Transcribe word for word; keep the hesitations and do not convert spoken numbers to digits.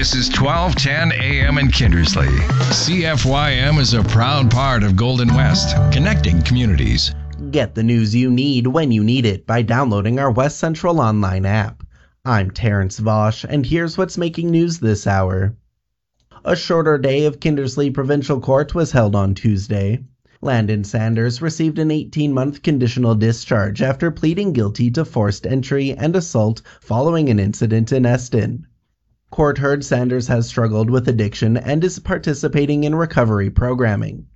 This is twelve ten A M in Kindersley. C F Y M is a proud part of Golden West, connecting communities. Get the news you need when you need it by downloading our West Central Online app. I'm Terrence Vosch, and here's what's making news this hour. A shorter day of Kindersley Provincial Court was held on Tuesday. Landon Sanders received an eighteen-month conditional discharge after pleading guilty to forced entry and assault following an incident in Eston. Court heard Sanders has struggled with addiction and is participating in recovery programming.